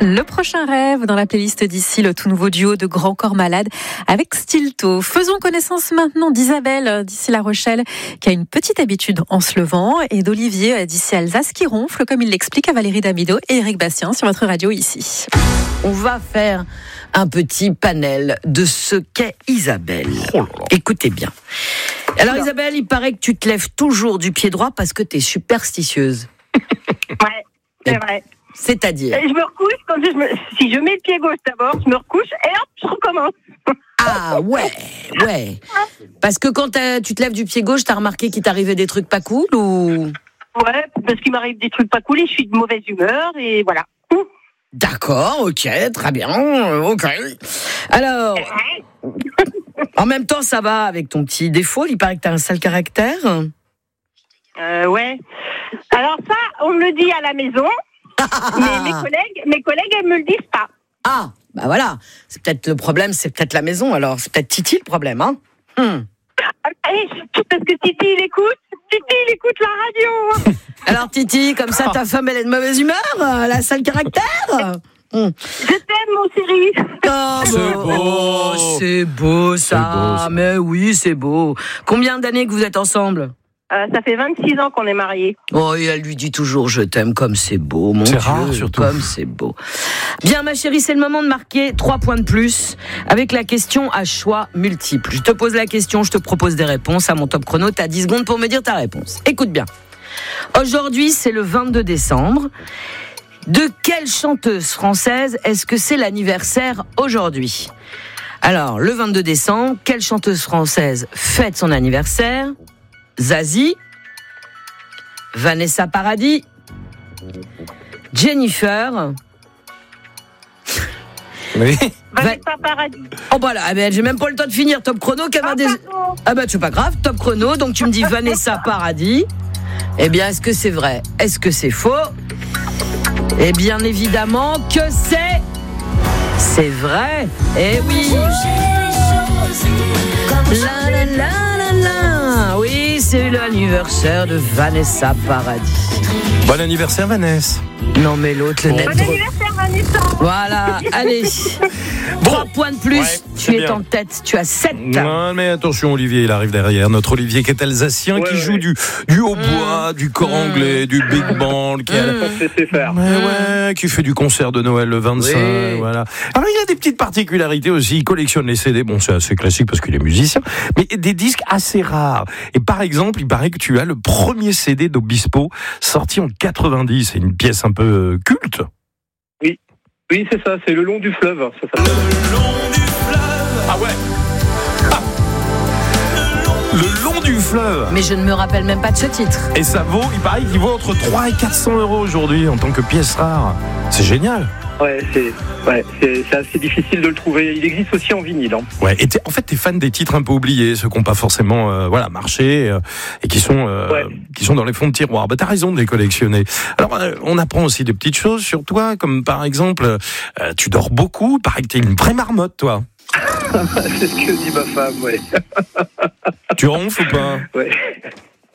Le prochain rêve dans la playlist d'ici, le tout nouveau duo de Grand Corps Malade avec Stilto. Faisons connaissance maintenant d'Isabelle d'ici La Rochelle qui a une petite habitude en se levant et d'Olivier d'ici Alsace qui ronfle comme il l'explique à Valérie Damido et Eric Bastien sur votre radio ici. On va faire un petit panel de ce qu'est Isabelle. Écoutez bien. Alors Isabelle, il paraît que tu te lèves toujours du pied droit parce que tu es superstitieuse. Ouais, c'est vrai. C'est-à-dire ? Et je me recouche, si je mets le pied gauche d'abord, je me recouche et hop, je recommence. Ah ouais. Parce que quand tu te lèves du pied gauche, t'as remarqué qu'il t'arrivait des trucs pas cool ou ? Ouais, parce qu'il m'arrive des trucs pas cool et je suis de mauvaise humeur et voilà. D'accord, ok, très bien, ok. Alors, en même temps, ça va avec ton petit défaut, il paraît que t'as un sale caractère. Ouais. Alors ça, on me le dit à la maison, mais mes collègues, elles me le disent pas. Ah, bah voilà, c'est peut-être le problème, c'est peut-être la maison, alors c'est peut-être Titi le problème, hein. Allez, parce que Titi, il écoute la radio. Alors Titi, comme ça, ta femme, elle est de mauvaise humeur, elle a un sale caractère. Je t'aime, mon chéri. Oh, c'est beau ça, mais oui, c'est beau. Combien d'années que vous êtes ensemble ? Ça fait 26 ans qu'on est mariés. Oh, et elle lui dit toujours je t'aime, comme c'est beau, mon Dieu, rare, surtout. comme c'est beau. Bien, ma chérie, c'est le moment de marquer 3 points de plus avec la question à choix multiples. Je te pose la question, je te propose des réponses à mon top chrono. T'as 10 secondes pour me dire ta réponse. Écoute bien. Aujourd'hui, c'est le 22 décembre. De quelle chanteuse française est-ce que c'est l'anniversaire aujourd'hui ? Alors, le 22 décembre, quelle chanteuse française fête son anniversaire ? Zazie, Vanessa Paradis, Jennifer. Oui. Vanessa Paradis. Oh bah là, j'ai même pas le temps de finir top chrono. Ah bah c'est pas grave, top chrono. Donc tu me dis Vanessa Paradis. Eh bien, est-ce que c'est vrai ? Est-ce que c'est faux ? Eh bien évidemment que c'est vrai. Eh oui. La la la la la. Oui, c'est l'anniversaire de Vanessa Paradis. Bon anniversaire, Vanessa. Non, mais l'autre, le net. Bon anniversaire, Vanessa. Voilà, allez. 3 points de plus, ouais, tu es bien. en tête, tu as 7. Non, mais attention, Olivier, il arrive derrière. Notre Olivier qui est alsacien, qui joue du hautbois, du cor anglais, du big band, qui fait du concert de Noël le 25. Oui. Voilà. Alors, il a des petites particularités aussi. Il collectionne les CD. Bon, c'est assez classique parce qu'il est musicien, mais des disques assez rares. Et par exemple, il paraît que tu as le premier CD d'Obispo sorti en 90. C'est une pièce un peu culte. Oui, c'est ça, c'est Le Long du Fleuve. Ça s'appelle. Le long du fleuve. Ah ouais. Le long du fleuve. Mais je ne me rappelle même pas de ce titre. Et ça vaut, il paraît qu'il vaut entre 3 et 400 € aujourd'hui en tant que pièce rare. C'est génial. Ouais, c'est assez difficile de le trouver. Il existe aussi en vinyle. Hein. Ouais, et en fait, t'es fan des titres un peu oubliés, ceux qui n'ont pas forcément marché et qui sont dans les fonds de tiroir. Bah, t'as raison de les collectionner. Alors, on apprend aussi des petites choses sur toi, comme par exemple, tu dors beaucoup. Paraît que t'es une vraie marmotte, toi. C'est ce que dit ma femme, ouais. Tu ronfles ou pas ? Ouais. Comment ?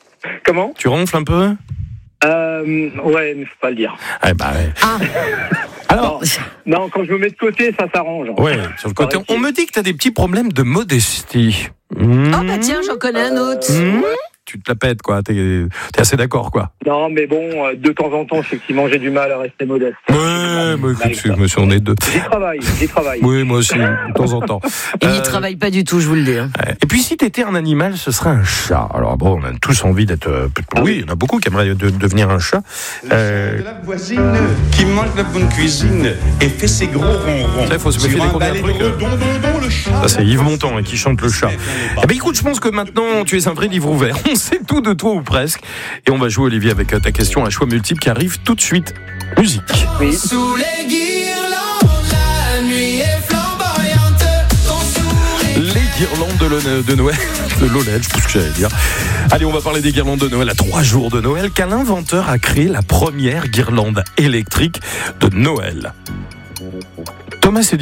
Tu ronfles un peu ? Ouais, mais faut pas le dire. Eh bah, ouais. Ah. Alors, non, quand je me mets de côté, ça s'arrange. ouais, sur le côté. On me dit que t'as des petits problèmes de modestie. Oh bah tiens, j'en connais un autre. Tu te la pètes, quoi. T'es assez d'accord, quoi. Non, mais bon, de temps en temps, effectivement, j'ai du mal à rester modeste. Ouais, mais écoute, monsieur, on est deux. J'y travaille. Oui, moi aussi, de temps en temps. Il n'y travaille pas du tout, je vous le dis. Hein. Et puis, si t'étais un animal, ce serait un chat. Alors bon, on a tous envie d'être... Oui, il y en a beaucoup qui aimeraient devenir un chat. Le chat de la voisine qui mange la bonne cuisine et fait ses gros ronrons. Ça, il faut se méfier des Sur un combien de balai trucs. de redondon, le chat. Ça, c'est Yves Montand qui chante le chat. Eh ben, écoute, je pense que maintenant, tu es un vrai livre ouvert. On sait tout de toi ou presque. Et on va jouer, Olivier, avec ta question à choix multiple qui arrive tout de suite. Musique. Oui. Sous les guirlandes, la nuit est flamboyante. Ton sourire. Les guirlandes de Noël, de l'OLED, je pense que j'allais dire. Allez, on va parler des guirlandes de Noël à 3 jours de Noël. Quel inventeur a créé la première guirlande électrique de Noël ? Thomas